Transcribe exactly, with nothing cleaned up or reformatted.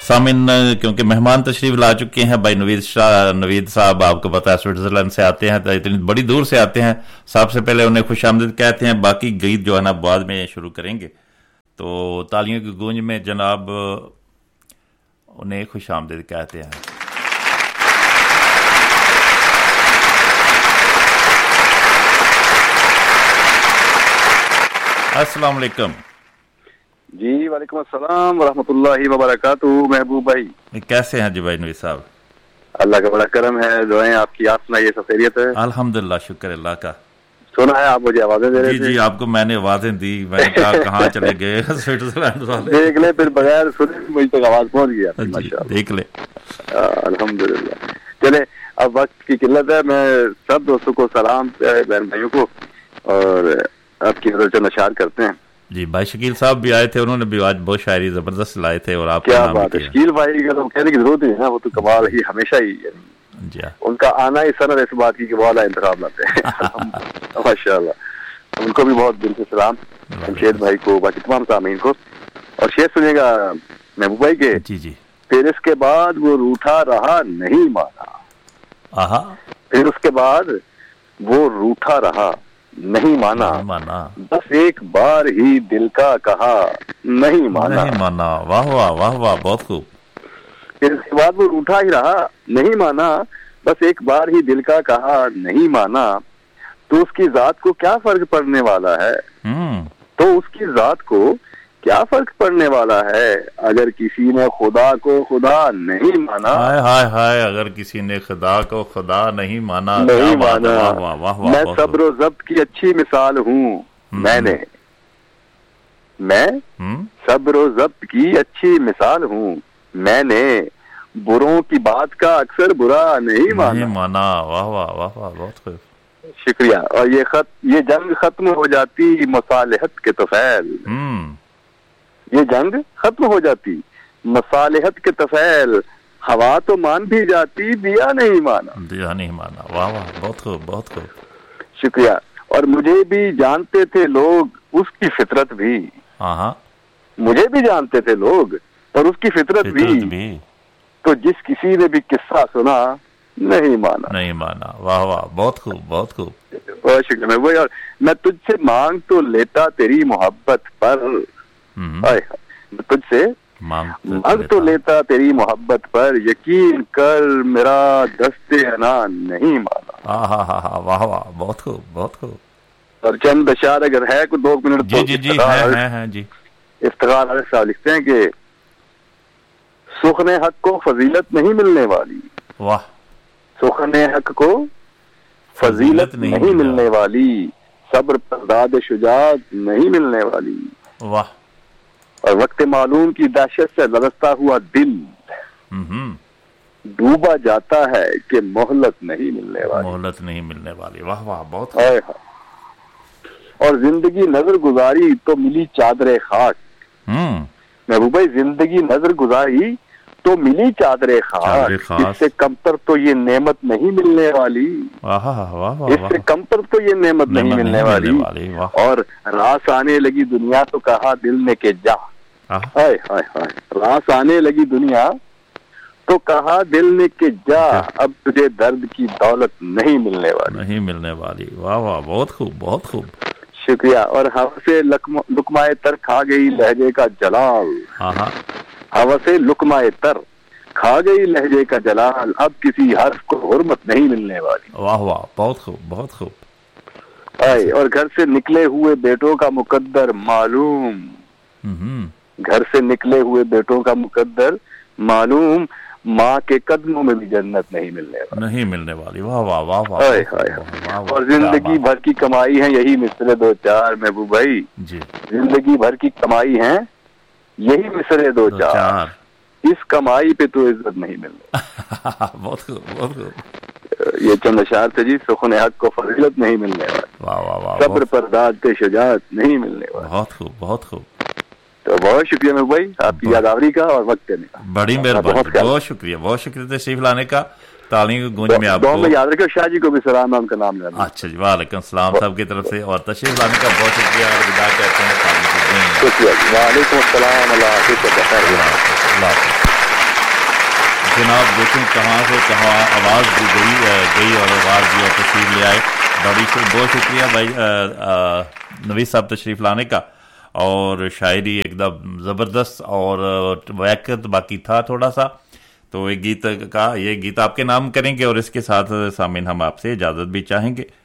सामिन क्योंकि मेहमान तशरीफ ला चुके हैं, भाई नवीद शाह नवीद साहब आपको पता है स्विट्जरलैंड से आते हैं, तो इतनी बड़ी दूर से आते हैं। सबसे पहले उन्हें खुश आमदीद कहते हैं, बाकी गीत जो है ना बाद में शुरू करेंगे। तो तालियों की गूंज में जनाब उन्हें खुश आमदीद कहते हैं। अस्सलाम वालेकुम। जी वालेकुम अस्सलाम वरहमतुल्लाहि वबरकातुहू। महबूब भाई कैसे हैं जी भाई नवीद साहब? अल्लाह का बड़ा करम है, दुआएं आपकी, आप सुनाइए सब खैरियत है? अल्हम्दुलिल्लाह, शुक्र अल्लाह का। सुना है आप मुझे आवाजें दे रहे जी थे। जी आपको मैंने आवाजें दी, मैंने कहा कहाँ चले गए स्विट्जरलैंड वाले। देख ले फिर बगैर सुने मुझ तक आवाज पहुंच गया माशाअल्लाह, देख ले। अल्हम्दुलिल्लाह। चले अब वक्त की किल्लत है, मैं सब दोस्तों को सलाम, बहन भाइयों को, और आपकी नजर नशार करते हैं। जी भाई शकील साहब भी आए थे, उन्होंने भी आज बहुत शायरी जबरदस्त लाए थे और आप क्या बात है। शकील भाई का तो कहने की जरूरत नहीं है, वो तो कमाल ही हमेशा ही जी उनका आना ही सनद इस बात की कि वो आला इंतखाब लाते हैं माशाअल्लाह। उनको भी बहुत दिल से सलाम, शमशेद भाई को, बाकी तमाम सामीन को। और शेर सुनिएगा महबूब भाई के। जी जी। फिर इसके बाद वो रूठा रहा नहीं माना, आहा। फिर उसके बाद वो रूठा रहा नहीं माना, माना, बस एक बार ही दिल का कहा नहीं माना, नहीं माना। वाह वाह वाह वाह, बहुत खूब। फिर इसके बाद वो रूठा ही रहा नहीं माना, बस एक बार ही दिल का कहा नहीं माना, तो उसकी जात को क्या फर्क पड़ने वाला है? हम्म तो उसकी जात को क्या फर्क पड़ने वाला है, अगर किसी ने खुदा को खुदा नहीं माना। हाय हाय हाय, अगर किसी ने खुदा को खुदा नहीं माना, नहीं माना। वाह वाह वाह वाह, मैं सब्र व ज़ब्त की अच्छी मिसाल हूँ, मैंने मैं सब्र व ज़ब्त की अच्छी मिसाल हूँ, मैंने बुरों की बात का अक्सर बुरा नहीं माना। नहीं माना। वाह वाह वाह वाह, बहुत खूब, शुक्रिया। और ये खत ये जंग खत्म हो जाती मसालहत के तफैल, ये जंग खत्म हो जाती मसालहत के तफैल, हवा तो मान भी जाती दिया नहीं माना। दिया नहीं माना। वाह वाह, बहुत खूब बहुत खूब, शुक्रिया। और मुझे भी जानते थे लोग उसकी फितरत भी, हाँ मुझे भी जानते थे लोग और उसकी फितरत, फितरत भी, भी, तो जिस किसी ने भी किस्सा सुना नहीं माना। नहीं माना। वाह वाह, बहुत खूब बहुत खूब, बहुत शुक्रिया। मैं वही, और मैं तुझसे मांग तो लेता तेरी मोहब्बत पर, मैं तुझसे मांग, मांग तो लेता तेरी मोहब्बत पर, यकीन कर मेरा दस्ते अना नहीं माना। हाँ हाँ हाँ, वाह वाह, बहुत खूब बहुत खूब। और चंद अशार अगर है कुछ दो मिनट जी जी जी है, है, है, जी। इफ्तिखार आरिफ साहब लिखते हैं कि सुखने हक को फजीलत नहीं मिलने वाली, वाह, सुखने हक को फजीलत नहीं, नहीं मिलने वाली, सब्र पर दाद शुजात नहीं मिलने वाली, वाह, और वक्त मालूम की दहशत से लरसता हुआ दिल डूबा जाता है कि मोहलत नहीं मिलने वाली, मोहलत नहीं मिलने वाली। वाह वाह, बहुत। और जिंदगी नजर गुजारी तो मिली चादरे खाक, महबूब भाई जिंदगी नजर गुजारी तो मिली चादरे खाक, इससे कमतर तो ये नेमत नहीं मिलने वाली, इससे कमतर तो ये नेमत नहीं मिलने वाली। और रास आने लगी दुनिया तो कहा दिल ने के जा, हाय हाय हाय, रास आने लगी दुनिया तो कहा दिल ने के जा, अब तुझे दर्द की दौलत नहीं मिलने वाली, नहीं मिलने वाली। वाह वाह, बहुत खूब बहुत खूब, शुक्रिया। और हवा से लुकमाए तर खा गई लहजे का जलाल, हवा से लुकमाए तर खा गई लहजे का जलाल, अब किसी हर्फ को हुर्मत नहीं मिलने वाली। वाह वाह, बहुत खूब बहुत खूब। आए, और घर से निकले हुए बेटों का मुकद्दर मालूम, घर से निकले हुए बेटों का मुकद्दर मालूम, माँ के कदमों में भी जन्नत नहीं मिलने वाली, नहीं मिलने वाली। वाह वाह वाह वाह। और जिंदगी भर की कमाई है यही मिसरे दो चार, महबूब भाई जी, जिंदगी भर की कमाई है यही मिसरे दो, दो चार, चार, इस कमाई पे तो इज्जत नहीं मिलने बहुत खूब बहुत खूब। ये चंद अशार थे जी। सुखने हक को फजीलत नहीं मिलने वाली, वाह वाह वाह, सब्र पर दाद के शुजात नहीं मिलने वाली। बहुत खूब बहुत खूब। तो बहुत शुक्रिया महबूब भाई आपकी यादावरी का और वक्त देने का, बड़ी मेहरबानी, बहुत शुक्रिया बहुत शुक्रिया तशरीफ लाने का। तालियों की गूंज में आपको में याद रखिए, शाह जी को भी सलाम, उनका नाम लेना। अच्छा जी, वालेकुम सलाम साहब की तरफ से, और तशरीफ लाने का बहुत शुक्रिया और विदा कहते हैं। वालेकुम अस्सलाम, अल्लाह हाफिज़। جناب دیکھیں کہاں سے کہاں آواز بھی گئی گئی اور آواز بھی اور تشریف لے آئے. بڑی بہت شکریہ بھائی نوید صاحب تشریف لانے کا. اور شاعری ایک دم زبردست اور وقت باقی تھا تھوڑا سا. تو یہ گیت کا یہ گیت آپ کے نام کریں گے اور اس کے ساتھ سامعین ہم آپ سے اجازت بھی چاہیں گے.